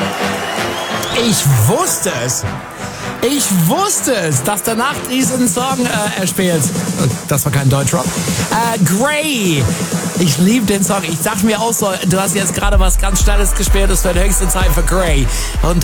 Ich wusste es, dass danach diesen Song er spielt. Das war kein Deutschrock. Grey. Ich liebe den Song. Ich dachte mir auch so, du hast jetzt gerade was ganz Schnelles gespielt. Es wird höchste Zeit für Grey. Und